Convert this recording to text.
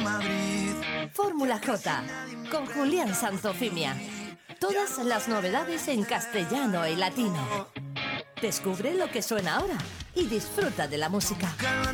Fórmula J, con Julián Santofimia. Todas las novedades en castellano y latino. Descubre lo que suena ahora y disfruta de la música.